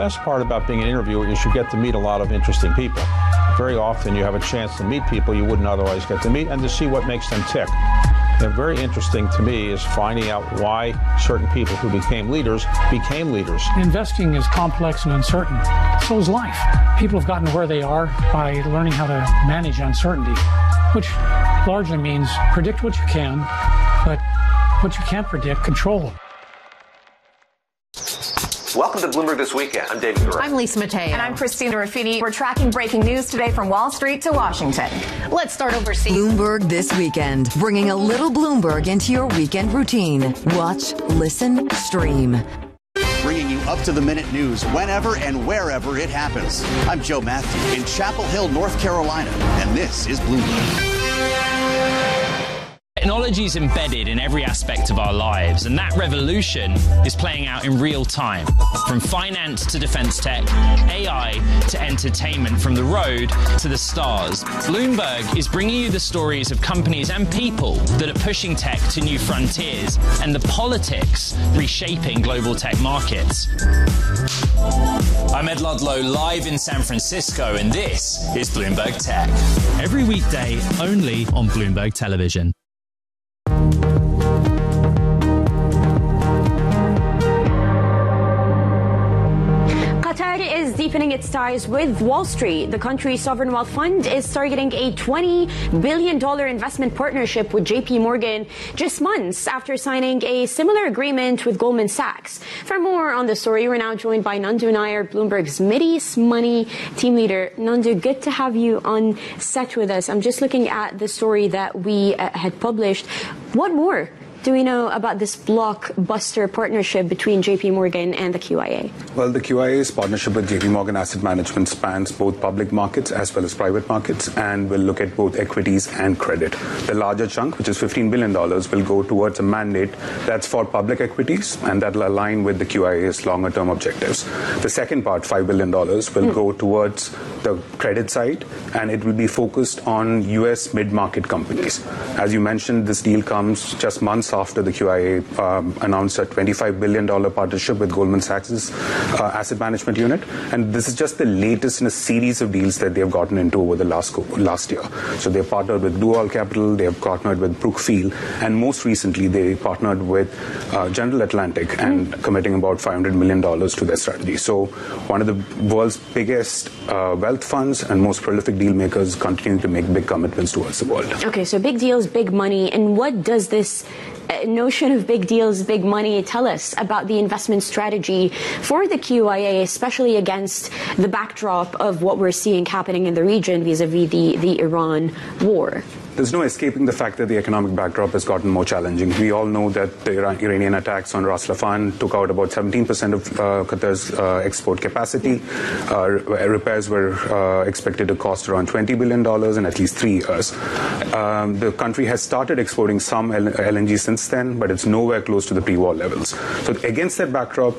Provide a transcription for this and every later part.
best part about being an interviewer is you get to meet a lot of interesting people. Very often you have a chance to meet people you wouldn't otherwise get to meet and to see what makes them tick. And very interesting to me is finding out why certain people who became leaders. Investing is complex and uncertain. So is life. People have gotten where they are by learning how to manage uncertainty, which largely means predict what you can, but what you can't predict, control. Welcome to Bloomberg This Weekend. I'm David Gura. I'm Lisa Mateo. And I'm Christina Ruffini. We're tracking breaking news today from Wall Street to Washington. Let's start overseas. Bloomberg This Weekend, bringing a little Bloomberg into your weekend routine. Watch, listen, stream. Bringing you up-to-the-minute news whenever and wherever it happens. I'm Joe Matthew in Chapel Hill, North Carolina, and this is Bloomberg. Technology is embedded in every aspect of our lives, and that revolution is playing out in real time. From finance to defense tech, AI to entertainment, from the road to the stars. Bloomberg is bringing you the stories of companies and people that are pushing tech to new frontiers and the politics reshaping global tech markets. I'm Ed Ludlow, live in San Francisco, and this is Bloomberg Tech. Every weekday, only on Bloomberg Television. Qatar is deepening its ties with Wall Street. The country's sovereign wealth fund is targeting a $20 billion investment partnership with JP Morgan just months after signing a similar agreement with Goldman Sachs. For more on the story, we're now joined by Nandu Nair, Bloomberg's Mideast Money team leader. Nandu, good to have you on set with us. I'm just looking at the story that we had published. What more do we know about this blockbuster partnership between JP Morgan and the QIA? Well, the QIA's partnership with JP Morgan Asset Management spans both public markets as well as private markets and will look at both equities and credit. The larger chunk, which is $15 billion, will go towards a mandate that's for public equities, and that will align with the QIA's longer-term objectives. The second part, $5 billion, will go towards the credit side, and it will be focused on U.S. mid-market companies. As you mentioned, this deal comes just months after the QIA announced a $25 billion partnership with Goldman Sachs' asset management unit. And this is just the latest in a series of deals that they have gotten into over the last year. So they've partnered with Blue Owl Capital, they have partnered with Brookfield, and most recently they partnered with General Atlantic and committing about $500 million to their strategy. So one of the world's biggest wealth funds and most prolific deal makers continuing to make big commitments towards the world. Okay, so big deals, big money. And what does this notion of big deals, big money tell us about the investment strategy for the QIA, especially against the backdrop of what we're seeing happening in the region vis-a-vis the Iran war? There's no escaping the fact that the economic backdrop has gotten more challenging. We all know that the Iranian attacks on Ras Laffan took out about 17% of Qatar's export capacity. Repairs were expected to cost around $20 billion in at least 3 years. The country has started exporting some LNG since then, but it's nowhere close to the pre-war levels. So against that backdrop,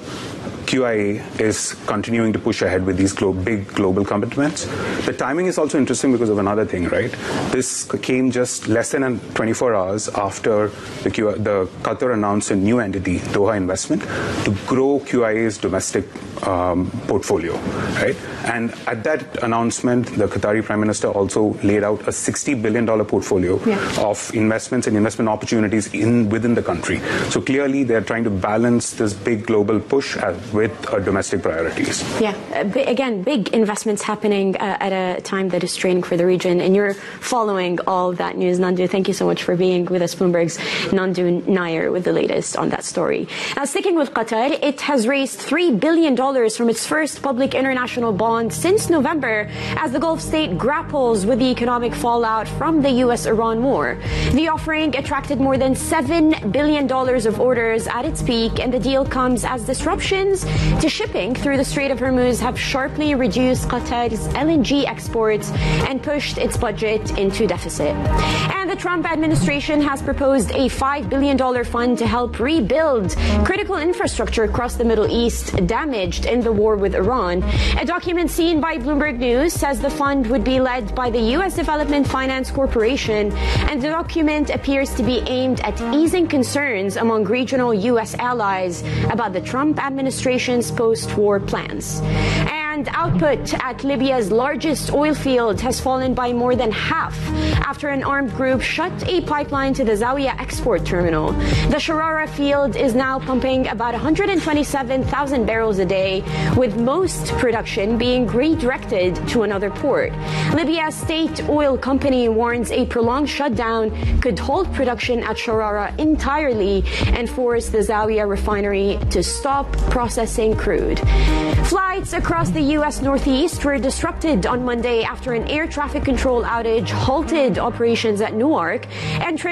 QIA is continuing to push ahead with these big global commitments. The timing is also interesting because of another thing, right? This came just less than 24 hours after the Qatar announced a new entity, Doha Investment, to grow QIA's domestic portfolio, right? And at that announcement, the Qatari Prime Minister also laid out a $60 billion portfolio of investments and investment opportunities within the country. So clearly, they're trying to balance this big global push with domestic priorities. Yeah, again, big investments happening at a time that is straining for the region, and you're following all of that news. Nandu, thank you so much for being with us. Bloomberg's Nandu Nair with the latest on that story. Now, sticking with Qatar, it has raised $3 billion from its first public international bond since November as the Gulf state grapples with the economic fallout from the U.S.-Iran war. The offering attracted more than $7 billion of orders at its peak, and the deal comes as disruptions to shipping through the Strait of Hormuz have sharply reduced Qatar's LNG exports and pushed its budget into deficit. And the Trump administration has proposed a $5 billion fund to help rebuild critical infrastructure across the Middle East damaged engaged in the war with Iran. A document seen by Bloomberg News says the fund would be led by the U.S. Development Finance Corporation, and the document appears to be aimed at easing concerns among regional U.S. allies about the Trump administration's post-war plans. And output at Libya's largest oil field has fallen by more than half after an armed group shut a pipeline to the Zawiya export terminal. The Sharara field is now pumping about 127,000 barrels a day, with most production being redirected to another port. Libya's state oil company warns a prolonged shutdown could halt production at Sharara entirely and force the Zawiya refinery to stop processing crude. Flights across the U.S. Northeast were disrupted on Monday after an air traffic control outage halted operations at Newark and triggered